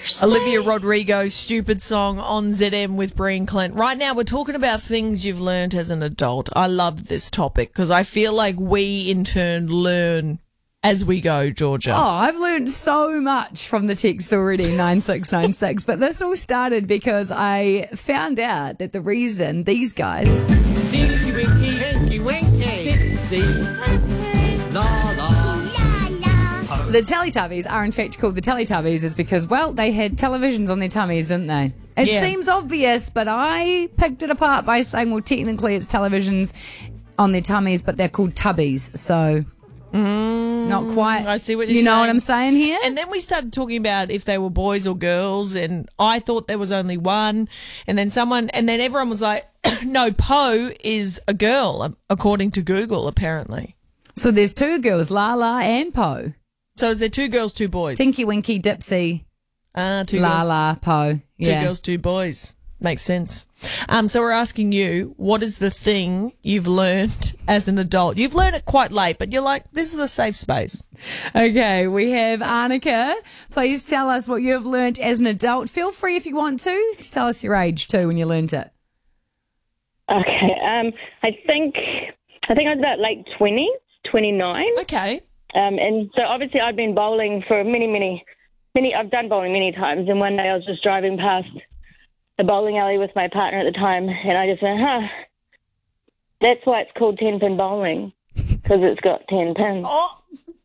Olivia Rodrigo, Stupid Song on ZM with Bree and Clint. Right now we're talking about things you've learned as an adult. I love this topic because I feel like we in turn learn as we go, Georgia. Oh, I've learned so much from the text already, 9696. But this all started because I found out that the reason these guys... Tinky Winky, Hinky Winky, Dipsy, La La. The Teletubbies are in fact called the Teletubbies is because, well, they had televisions on their tummies, didn't they? It seems obvious, but I picked it apart by saying, well, technically it's televisions on their tummies, but they're called tubbies, so... Not quite. I see what you're saying. You know what I'm saying here? And then we started talking about if they were boys or girls, and I thought there was only one. And then everyone was like, no, Poe is a girl, according to Google, apparently. So there's two girls, Lala and Poe. So is there two girls, two boys? Tinky Winky, Dipsy, Two Lala, Poe. Two girls, two boys. Makes sense. So we're asking you, what is the thing you've learned as an adult? You've learned it quite late, but you're like, this is a safe space. Okay, we have Annika. Please tell us what you have learned as an adult. Feel free if you want to tell us your age too when you learned it. Okay, I think I was about late 20s, 29. Okay. And so obviously I'd been bowling for many, I've done bowling many times. And one day I was just driving past the bowling alley with my partner at the time. And I just went, that's why it's called 10-pin bowling, because it's got 10 pins. Oh.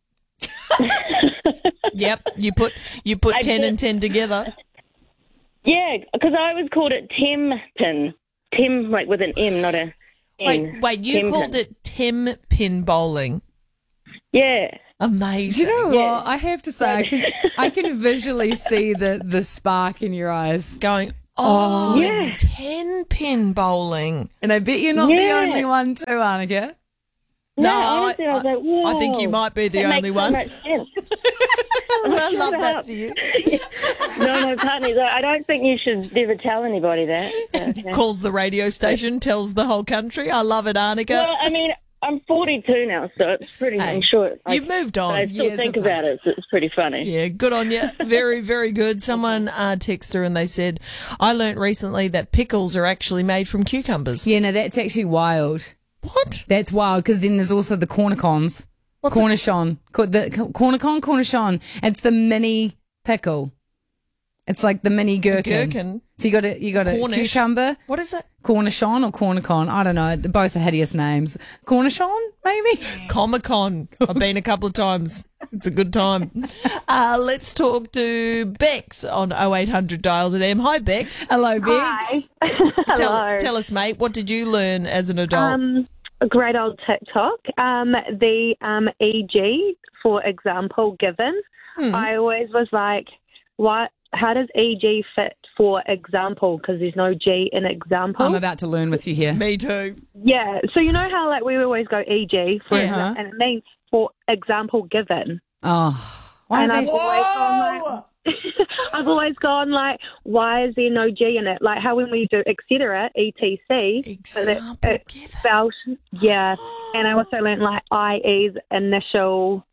Yep. You put 10 and 10 together. Yeah, because I always called it Tem-pin. Tem, like with an M, not a N. Wait, you Tem-pin. called it 10-pin bowling. Yeah. Amazing. Do you know what? I have to say, I can visually see the spark in your eyes. Going, yeah. it's 10-pin bowling. And I bet you're not the only one too, Annika. No, No, honestly, I was like, whoa. I think you might be the only one. That makes so much sense. I love that for you. No, partner, I don't think you should ever tell anybody that. Okay. Calls the radio station, tells the whole country. I love it, Annika. Well, I mean, I'm 42 now, so it's pretty, I'm sure. You've moved on. But I still Years think apart. about it, so it's pretty funny. Yeah, good on you. Very, very good. Someone texted through and they said, I learnt recently that pickles are actually made from cucumbers. Yeah, no, that's actually wild. What? That's wild because then there's also the cornichons. Cornichon. Cornichon. It's the mini pickle. It's like the mini gherkin. Gherkin? So you got a Cornish. cucumber. What is it? Cornichon or cornicon? I don't know. They're both hideous names. Cornichon, maybe? Comic-Con. I've been a couple of times. It's a good time. Let's talk to Bex on 0800 Dials at M. Hi, Bex. Hello, Bex. Hello. Tell us, mate, what did you learn as an adult? A great old TikTok. The EG, for example, given. I always was like, what? How does EG fit for example? Because there's no G in example. I'm about to learn with you here. Me too. Yeah. So you know how like we always go EG for Yeah. and it means for example given. Oh, why And do I've they... always gone like, I've always gone like, why is there no G in it? Like how when we do etc, etc, so that Example it given. spelled, yeah. And I also learned like IE's initial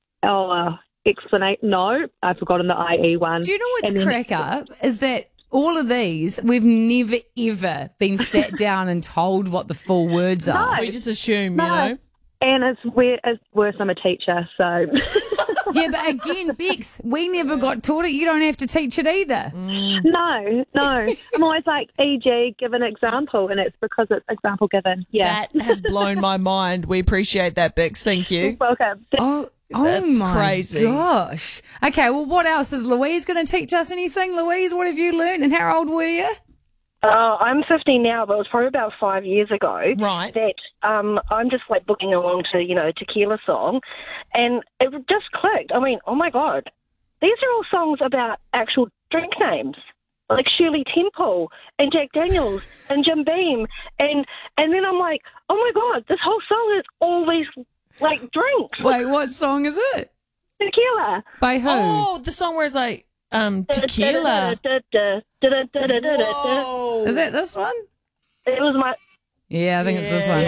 explanation. No, I've forgotten the IE one. Do you know what's And then- crack up? Is that all of these, we've never, ever been sat down and told what the full words are. We just assume, No. you know. And it's worse, I'm a teacher, so. Yeah, but again, Bex, we never got taught it. You don't have to teach it either. No. I'm always like, EG, give an example, and it's because it's example given. Yeah. That has blown my mind. We appreciate that, Bex. Thank you. Welcome. Oh That's my crazy. gosh. Okay, well, what else? Is Louise going to teach us anything? Louise, what have you learned and how old were you? I'm 15 now, but it was probably about 5 years ago. Right. That I'm just like booking along to, Tequila Song, and it just clicked. I mean, oh my God, these are all songs about actual drink names, like Shirley Temple and Jack Daniels and Jim Beam, and then I'm like, oh my God, this whole song is all these like drinks. Wait, what song is it? Tequila. By who? Oh, the song where it's like, tequila. Whoa. Is it this one? It was my Yeah, I think it's this one.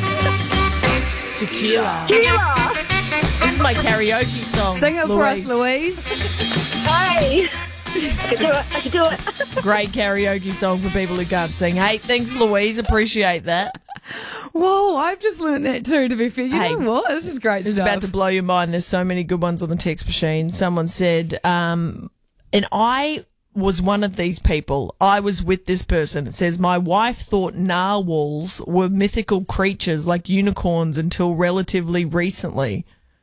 Tequila. tequila. This is my karaoke song. Sing it for us, Louise. Hey. I could do it. Great karaoke song for people who can't sing. Hey, thanks, Louise. Appreciate that. Whoa, I've just learned that too, to be fair. You Hey, know what? This is great It's stuff. about to blow your mind. There's so many good ones on the text machine. Someone said, and I was one of these people. I was with this person. It says, my wife thought narwhals were mythical creatures like unicorns until relatively recently.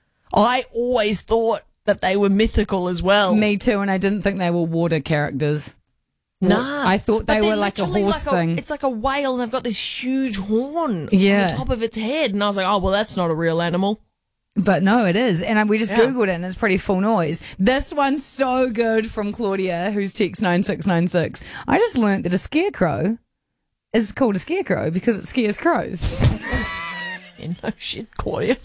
I always thought that they were mythical as well. Me too, and I didn't think they were water characters. Nah. I thought they But they're were like a literally horse like thing. It's like a whale and they've got this huge horn on Yeah. the top of its head. And I was like, oh, well, that's not a real animal. But no, it is. And we just Yeah. Googled it and it's pretty full noise. This one's so good from Claudia, who's text 9696. I just learnt that a scarecrow is called a scarecrow because it scares crows. Yeah, no shit, Claudia.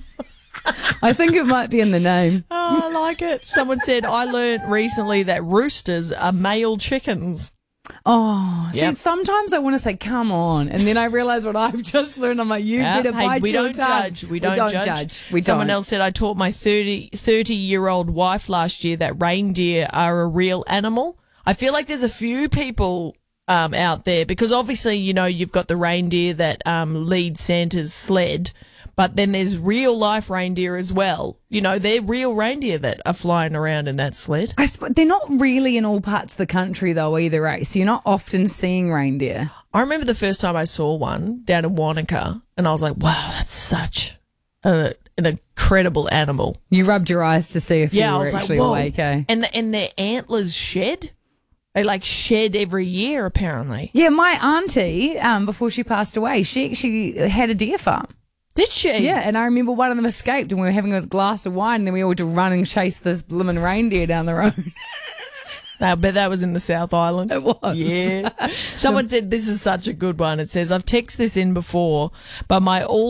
I think it might be in the name. Oh, I like it. Someone said, I learned recently that roosters are male chickens. Oh, Yep. see, sometimes I want to say, come on. And then I realize what I've just learned. I'm like, you Yeah. better Hey, bite we your don't tongue. judge. We don't judge. We Someone don't. else said, I taught my 30-year-old wife last year that reindeer are a real animal. I feel like there's a few people out there because obviously, you know, you've got the reindeer that lead Santa's sled, but then there's real life reindeer as well. You know, they're real reindeer that are flying around in that sled. They're not really in all parts of the country though either, right? So you're not often seeing reindeer. I remember the first time I saw one down in Wanaka and I was like, wow, that's such an incredible animal. You rubbed your eyes to see if Yeah, you I were was like, actually whoa. awake, eh? And their antlers shed. They like shed every year, apparently. Yeah, my auntie, before she passed away, she had a deer farm. Did she? Yeah, and I remember one of them escaped and we were having a glass of wine and then we all had to run and chase this blimmin' reindeer down the road. I bet that was in the South Island. It was. Yeah. Someone said this is such a good one. It says, I've texted this in before, but my all